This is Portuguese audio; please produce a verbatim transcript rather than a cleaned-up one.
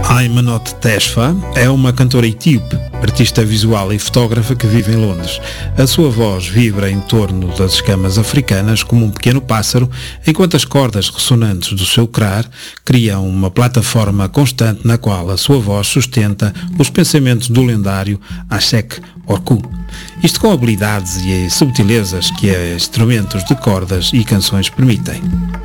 Haymanot Tesfa é uma cantora etíope, artista visual e fotógrafa que vive em Londres. A sua voz vibra em torno das escamas africanas como um pequeno pássaro, enquanto as cordas ressonantes do seu crar criam uma plataforma constante na qual a sua voz sustenta os pensamentos do lendário Ashek Orku. Isto com habilidades e subtilezas que instrumentos de cordas e canções permitem.